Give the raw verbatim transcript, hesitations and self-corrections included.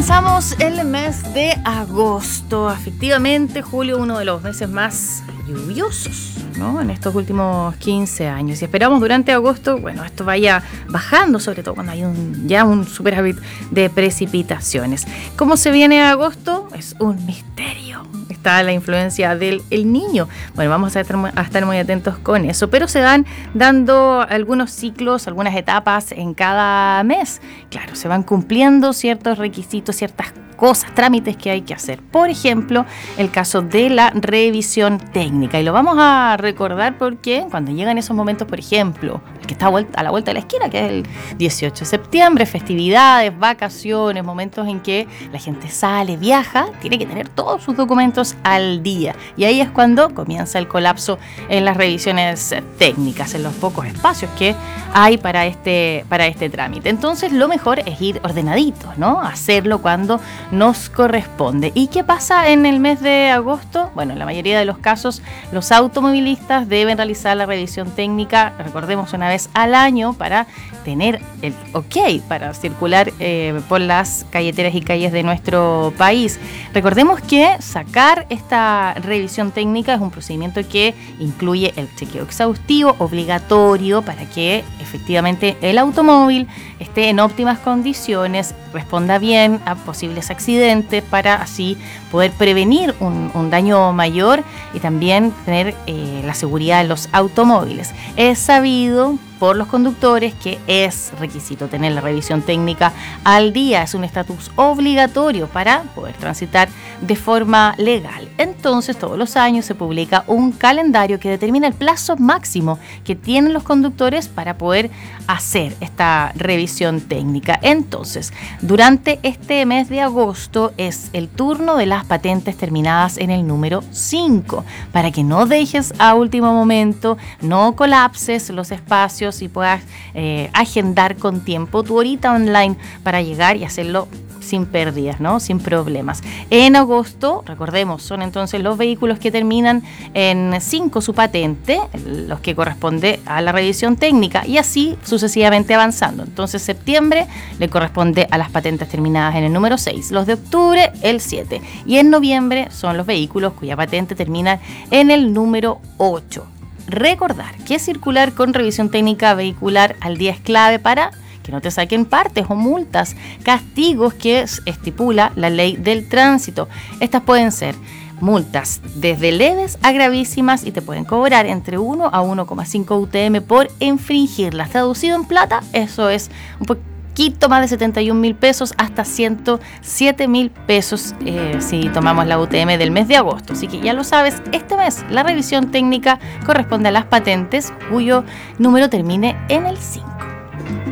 Comenzamos el mes de agosto. Efectivamente, julio, uno de los meses más lluviosos, ¿no?, en estos últimos quince años. Y esperamos durante agosto, bueno, esto vaya bajando, sobre todo cuando hay un, ya un superávit de precipitaciones. ¿Cómo se viene agosto? Es un misterio. Está la influencia del el niño. Bueno, vamos a estar, a estar muy atentos con eso, pero se van dando algunos ciclos, algunas etapas en cada mes. Claro, se van cumpliendo ciertos requisitos, ciertas cosas, trámites que hay que hacer. Por ejemplo, el caso de la revisión técnica. Y lo vamos a recordar porque cuando llegan esos momentos, por ejemplo, el que está a, vuelta, a la vuelta de la esquina, que es el dieciocho de septiembre, festividades, vacaciones, momentos en que la gente sale, viaja, tiene que tener todos sus documentos al día. Y ahí es cuando comienza el colapso en las revisiones técnicas, en los pocos espacios que hay para este, para este trámite. Entonces, lo mejor es ir ordenaditos, ¿no? Hacerlo cuando nos corresponde. ¿Y qué pasa en el mes de agosto? Bueno, en la mayoría de los casos, los automovilistas deben realizar la revisión técnica, recordemos, una vez al año para tener el ok para circular eh, por las calleteras y calles de nuestro país. Recordemos que sacar esta revisión técnica es un procedimiento que incluye el chequeo exhaustivo obligatorio para que efectivamente el automóvil esté en óptimas condiciones, responda bien a posibles accidentes para así poder prevenir un, un daño mayor y también tener eh, la seguridad de los automóviles. Es sabido por los conductores que es requisito tener la revisión técnica al día, es un estatus obligatorio para poder transitar de forma legal. Entonces, todos los años se publica un calendario que determina el plazo máximo que tienen los conductores para poder hacer esta revisión técnica. Entonces, durante este mes de agosto es el turno de las patentes terminadas en el número cinco, para que no dejes a último momento, no colapses los espacios y puedas eh, agendar con tiempo tu horita online para llegar y hacerlo sin pérdidas, ¿no?, sin problemas. En agosto, recordemos, son entonces los vehículos que terminan en cinco su patente, los que corresponde a la revisión técnica, y así sucesivamente avanzando. Entonces, septiembre le corresponde a las patentes terminadas en el número seis, los de octubre el siete, y en noviembre son los vehículos cuya patente termina en el número ocho. Recordar que circular con revisión técnica vehicular al día es clave para que no te saquen partes o multas, castigos que estipula la ley del tránsito. Estas pueden ser multas desde leves a gravísimas y te pueden cobrar entre uno a uno coma cinco U T M por infringirlas. Traducido en plata, eso es un poquito más de setenta y un mil pesos hasta ciento siete mil pesos eh, si tomamos la U T M del mes de agosto. Así que ya lo sabes, este mes la revisión técnica corresponde a las patentes cuyo número termine en el cinco.